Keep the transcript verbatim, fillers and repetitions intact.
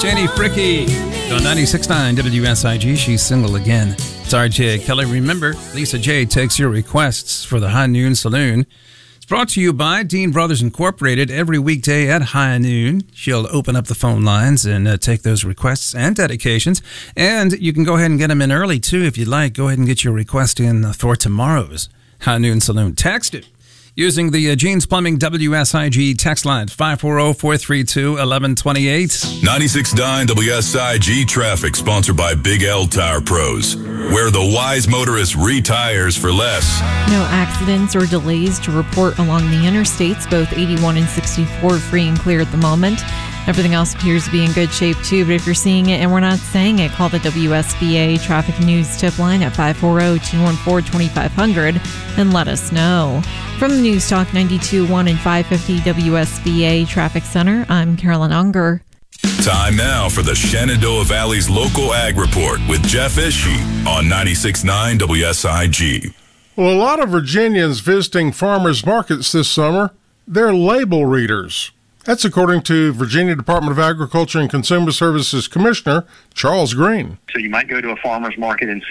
Jenny Fricky on ninety-six point nine W S I G. She's single again. It's R J Kelly. Remember, Lisa J takes your requests for the High Noon Saloon. It's brought to you by Dean Brothers Incorporated. Every weekday at high noon, she'll open up the phone lines and uh, take those requests and dedications. And you can go ahead and get them in early, too, if you'd like. Go ahead and get your request in for tomorrow's High Noon Saloon. Text it using the uh, Jeans Plumbing W S I G text line, five four zero, four three two, one one two eight. ninety-six point nine W S I G traffic, sponsored by Big L Tire Pros, where the wise motorist retires for less. No accidents or delays to report along the interstates. Both eighty-one and sixty-four free and clear at the moment. Everything else appears to be in good shape, too. But if you're seeing it and we're not saying it, call the W S B A Traffic News Tip Line at five four zero, two one four, two five zero zero and let us know. From the News Talk ninety-two point one and five fifty W S B A Traffic Center, I'm Carolyn Unger. Time now for the Shenandoah Valley's Local Ag Report with Jeff Ishii on ninety-six point nine W S I G. Well, a lot of Virginians visiting farmers markets this summer, they're label readers. That's according to Virginia Department of Agriculture and Consumer Services Commissioner Charles Green. So you might go to a farmer's market and